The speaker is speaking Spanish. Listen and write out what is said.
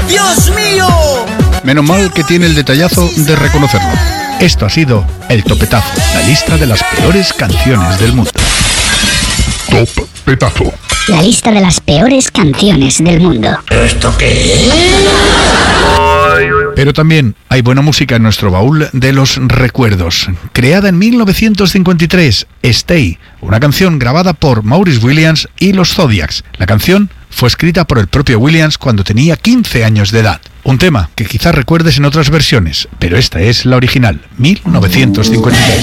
¡Dios mío! Menos mal que tiene el detallazo de reconocerlo. Esto ha sido El Topetazo, la lista de las peores canciones del mundo. Topetazo. La lista de las peores canciones del mundo. ¿Esto qué es? Pero también hay buena música en nuestro baúl de los recuerdos. Creada en 1953, Stay, una canción grabada por Maurice Williams y los Zodiacs. La canción fue escrita por el propio Williams cuando tenía 15 años de edad. Un tema que quizás recuerdes en otras versiones, pero esta es la original, 1953.